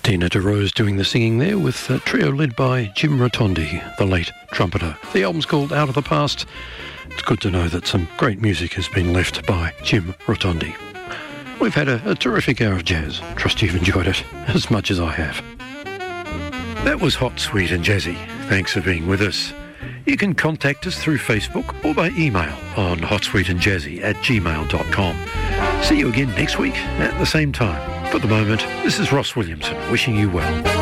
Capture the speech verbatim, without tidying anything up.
Tina DeRose doing the singing there with a trio led by Jim Rotondi, the late trumpeter. The album's called Out of the Past. It's good to know that some great music has been left by Jim Rotondi. We've had a, a terrific hour of jazz. Trust you've enjoyed it as much as I have. That was Hot, Sweet and Jazzy. Thanks for being with us. You can contact us through Facebook or by email on hotsweetandjazzy at gmail dot com. See you again next week at the same time. For the moment, this is Ross Williamson wishing you well.